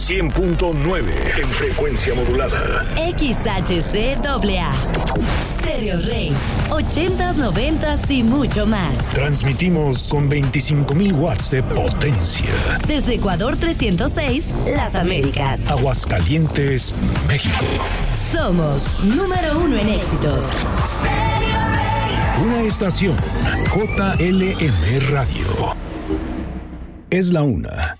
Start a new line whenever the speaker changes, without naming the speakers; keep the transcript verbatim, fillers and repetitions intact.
cien punto nueve en frecuencia modulada.
X H C A A. Stereo Rey. ochentas, noventas y mucho más.
Transmitimos con veinticinco mil watts de potencia.
Desde Ecuador trescientos seis, Las Américas.
Aguascalientes, México.
Somos número uno en éxitos.
Una estación J L M Radio. Es la una